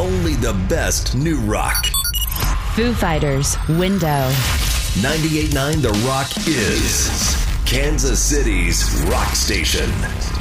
only the best new rock. Foo Fighters, Window. 98.9 The Rock is Kansas City's rock station.